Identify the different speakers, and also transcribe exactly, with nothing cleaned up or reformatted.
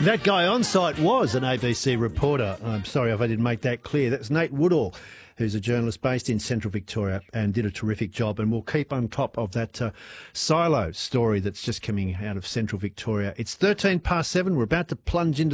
Speaker 1: That guy on site was an A B C reporter. I'm sorry if I didn't make that clear. That's Nate Woodall, who's a journalist based in Central Victoria and did a terrific job. And we'll keep on top of that uh, silo story that's just coming out of Central Victoria. It's thirteen past seven. We're about to plunge into